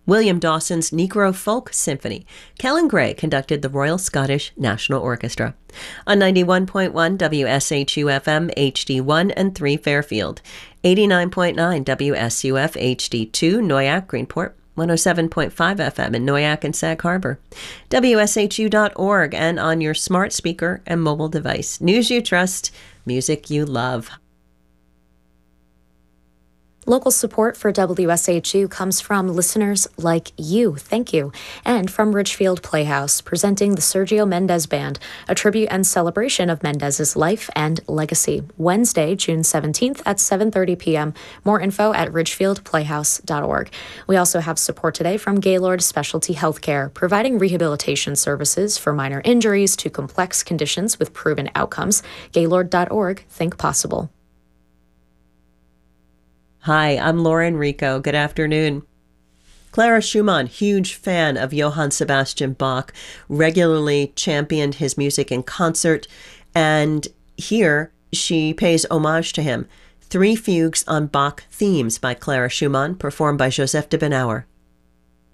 William Dawson's Negro Folk Symphony. Kellen Gray conducted the Royal Scottish National Orchestra. On 91.1 WSHU-FM HD1 and 3 Fairfield, 89.9 WSUF HD2 Noyak Greenport, 107.5 FM in Noyak and Sag Harbor, WSHU.org, and on your smart speaker and mobile device. News you trust, music you love. Local support for WSHU comes from listeners like you. Thank you. And from Ridgefield Playhouse, presenting the Sergio Mendes Band, a tribute and celebration of Mendes's life and legacy. Wednesday, June 17th at 7:30 p.m. More info at ridgefieldplayhouse.org. We also have support today from Gaylord Specialty Healthcare, providing rehabilitation services for minor injuries to complex conditions with proven outcomes. Gaylord.org. Think possible. Hi, I'm Laura Enrico. Good afternoon. Clara Schumann, huge fan of Johann Sebastian Bach, regularly championed his music in concert, and here she pays homage to him. 3 fugues on Bach themes by Clara Schumann, performed by Joseph de Benauer.